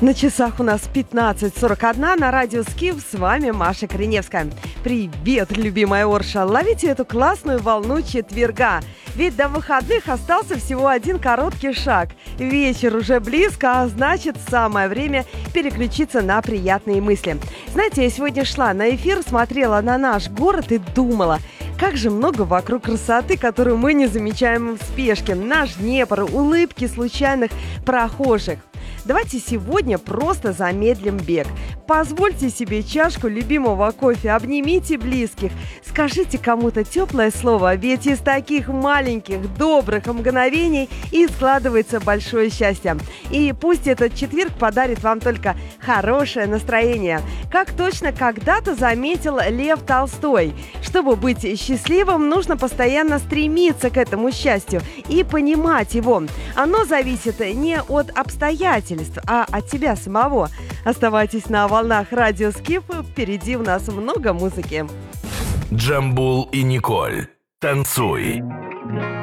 На часах у нас 15:41, на радио Скиф, с вами Маша Кореневская. Привет, любимая Орша, ловите эту классную волну четверга. Ведь до выходных остался всего один короткий шаг. Вечер уже близко, а значит, самое время переключиться на приятные мысли. Знаете, я сегодня шла на эфир, смотрела на наш город и думала, как же много вокруг красоты, которую мы не замечаем в спешке. Наш Днепр, улыбки случайных прохожих. Давайте сегодня просто замедлим бег. Позвольте себе чашку любимого кофе, обнимите близких, скажите кому-то теплое слово, ведь из таких маленьких, добрых мгновений и складывается большое счастье. И пусть этот четверг подарит вам только хорошее настроение. Как точно когда-то заметил Лев Толстой, чтобы быть счастливым, нужно постоянно стремиться к этому счастью и понимать его. Оно зависит не от обстоятельств, а от тебя самого. Оставайтесь на волнах радио Скиф, впереди у нас много музыки. Джамбул и Николь. Танцуй.